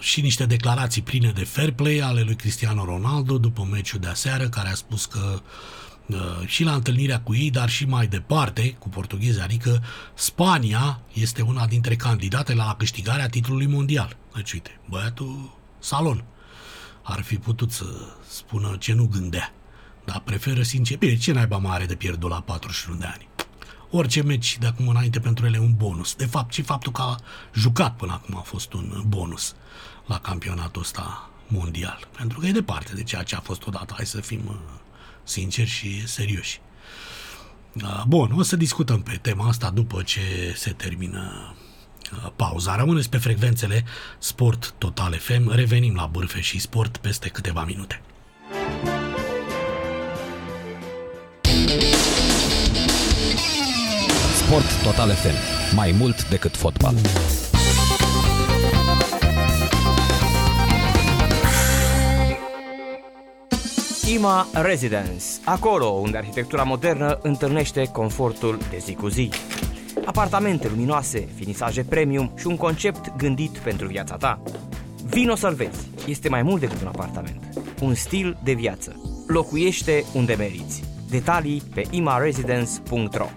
și niște declarații pline de fair play ale lui Cristiano Ronaldo după meciul de aseară, care a spus că și la întâlnirea cu ei, dar și mai departe, cu portughezi, adică Spania este una dintre candidatele la câștigarea titlului mondial. Deci, uite, băiatul salon ar fi putut să spună ce nu gândea, dar preferă sincer, bine, ce naiba mai are de pierdut la 41 de ani? Orice meci de acum înainte pentru ele e un bonus. De fapt, și faptul că a jucat până acum a fost un bonus la campionatul ăsta mondial, pentru că e departe de ceea ce a fost odată, hai să fim sinceri și serioși. Bun, o să discutăm pe tema asta după ce se termină pauza. Rămâneți pe frecvențele Sport Total FM. Revenim la bârfe și sport peste câteva minute. Sport Total FM. Mai mult decât fotbal. IMA Residence, acolo unde arhitectura modernă întâlnește confortul de zi cu zi. Apartamente luminoase, finisaje premium și un concept gândit pentru viața ta. Vino să-l vezi. Este mai mult decât un apartament. Un stil de viață. Locuiește unde meriți. Detalii pe imaresidence.ro.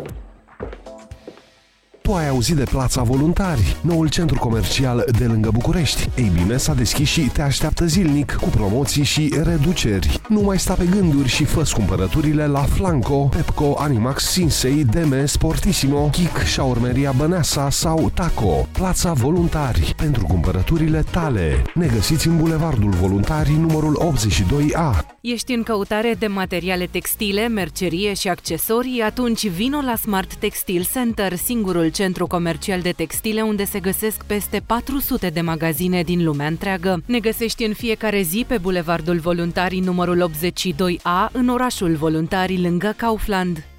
Tu ai auzit de Plața Voluntari, noul centru comercial de lângă București. Ei bine, s-a deschis și te așteaptă zilnic cu promoții și reduceri. Nu mai sta pe gânduri și fă-ți cumpărăturile la Flanco, Pepco, Animax, Sinsei, Deme, Sportissimo, Kik, Shaurmeria Băneasa sau Taco. Plața Voluntari, pentru cumpărăturile tale. Ne găsiți în Bulevardul Voluntarii, numărul 82A. Ești în căutare de materiale textile, mercerie și accesorii? Atunci vino la Smart Textile Center, singurul centru comercial de textile unde se găsesc peste 400 de magazine din lumea întreagă. Ne găsești în fiecare zi pe Bulevardul Voluntarii numărul 82A, în orașul Voluntarii, lângă Kaufland.